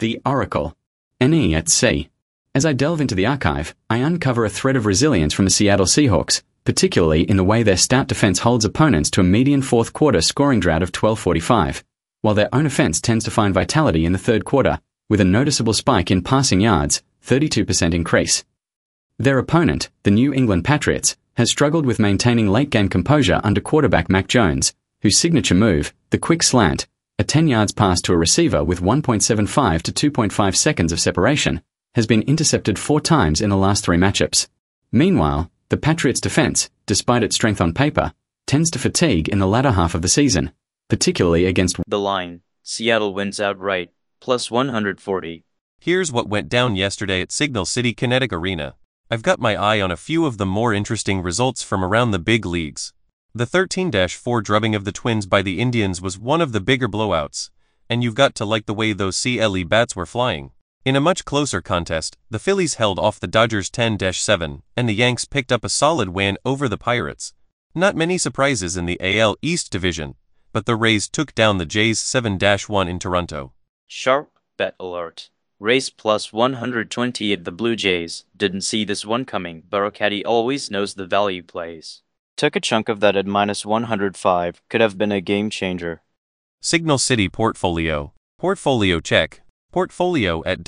The Oracle, NE at Sea. As I delve into the archive, I uncover a thread of resilience from the Seattle Seahawks, particularly in the way their stout defense holds opponents to a median fourth quarter scoring drought of 12:45, while their own offense tends to find vitality in the third quarter, with a noticeable spike in passing yards, 32% increase. Their opponent, the New England Patriots, has struggled with maintaining late-game composure under quarterback Mac Jones, whose signature move, the quick slant, a 10 yards pass to a receiver with 1.75 to 2.5 seconds of separation, has been intercepted 4 times in the last 3 matchups. Meanwhile, the Patriots' defense, despite its strength on paper, tends to fatigue in the latter half of the season, particularly against the line. Seattle wins outright, plus 140. Here's what went down yesterday at Signal City Kinetic Arena. I've got my eye on a few of the more interesting results from around the big leagues. The 13-4 drubbing of the Twins by the Indians was one of the bigger blowouts, and you've got to like the way those CLE bats were flying. In a much closer contest, the Phillies held off the Dodgers 10-7, and the Yanks picked up a solid win over the Pirates. Not many surprises in the AL East division, but the Rays took down the Jays 7-1 in Toronto. Sharp bet alert. Rays plus 120 at the Blue Jays. Didn't see this one coming, but our caddy always knows the value plays. Took a chunk of that at minus 105, could have been a game changer. Signal City Portfolio. Portfolio check. Portfolio at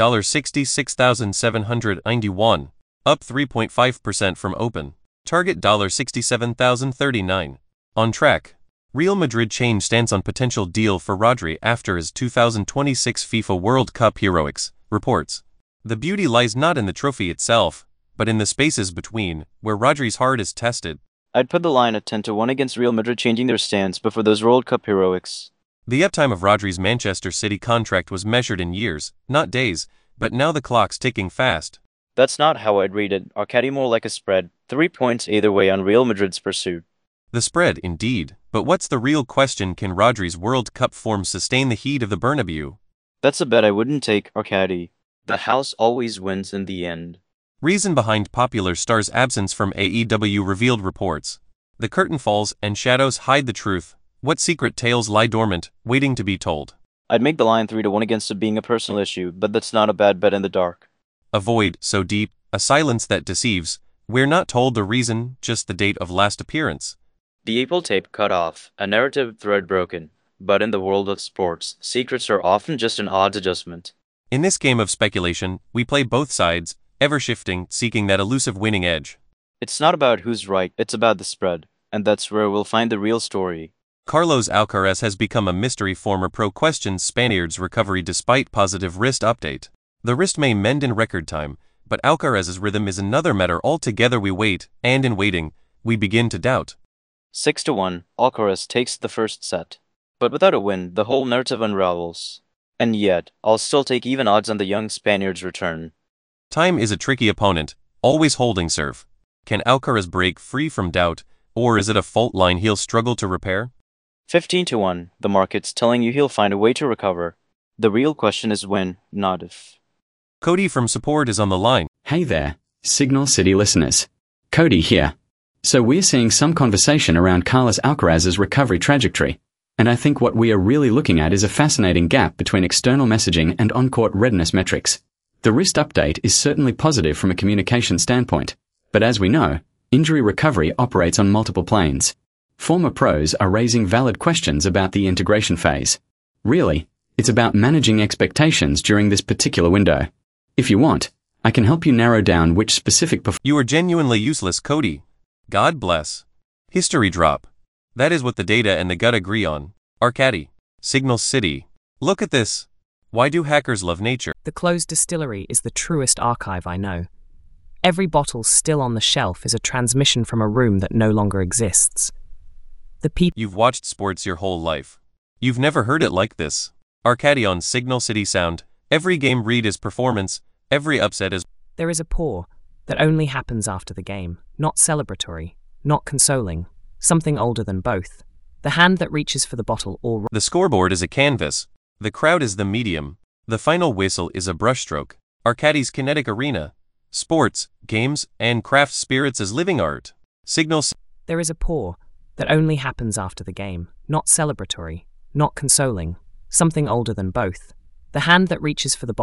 $66,791, up 3.5% from open. Target $67,039. On track. Real Madrid changed stance on potential deal for Rodri after his 2026 FIFA World Cup heroics, reports. The beauty lies not in the trophy itself, but in the spaces between, where Rodri's heart is tested. I'd put the line at 10-1 against Real Madrid changing their stance before those World Cup heroics. The uptime of Rodri's Manchester City contract was measured in years, not days, but now the clock's ticking fast. That's not how I'd read it. Our caddy more like a spread, 3 points either way on Real Madrid's pursuit. The spread, indeed, but what's the real question? Can Rodri's World Cup form sustain the heat of the Bernabeu? That's a bet I wouldn't take, our caddy. The house always wins in the end. Reason behind popular star's absence from AEW revealed, reports. The curtain falls and shadows hide the truth. What secret tales lie dormant, waiting to be told? I'd make the line 3-1 against it being a personal issue, but that's not a bad bet in the dark. A void so deep, a silence that deceives. We're not told the reason, just the date of last appearance. The April tape cut off, a narrative thread broken. But in the world of sports, secrets are often just an odds adjustment. In this game of speculation, we play both sides, ever shifting, seeking that elusive winning edge. It's not about who's right, it's about the spread, and that's where we'll find the real story. Carlos Alcaraz has become a mystery. Former pro questions Spaniard's recovery despite positive wrist update. The wrist may mend in record time, but Alcaraz's rhythm is another matter altogether. We wait, and in waiting, we begin to doubt. 6-1, Alcaraz takes the first set. But without a win, the whole narrative unravels. And yet, I'll still take even odds on the young Spaniard's return. Time is a tricky opponent, always holding serve. Can Alcaraz break free from doubt, or is it a fault line he'll struggle to repair? 15-1, the market's telling you he'll find a way to recover. The real question is when, not if. Cody from Support is on the line. Hey there, Signal City listeners. Cody here. So we're seeing some conversation around Carlos Alcaraz's recovery trajectory, and I think what we are really looking at is a fascinating gap between external messaging and on-court readiness metrics. The wrist update is certainly positive from a communication standpoint, but as we know, injury recovery operates on multiple planes. Former pros are raising valid questions about the integration phase. Really, it's about managing expectations during this particular window. If you want, I can help you narrow down which specific You are genuinely useless, Cody. God bless. History drop. That is what the data and the gut agree on. Arcady. Signal City. Look at this. Why do hackers love nature? The closed distillery is the truest archive I know. Every bottle still on the shelf is a transmission from a room that no longer exists. The people You've watched sports your whole life. You've never heard it like this. Arcady on Signal City Sound. Every game read is performance, every upset is... There is a pour that only happens after the game, not celebratory, not consoling, something older than both. The hand that reaches for the bottle or... The scoreboard is a canvas. The crowd is the medium. The final whistle is a brushstroke. Arcady's Kinetic Arena. Sports, games, and craft spirits as living art. Signal... There is a pour that only happens after the game, not celebratory, not consoling, something older than both. The hand that reaches for the bottle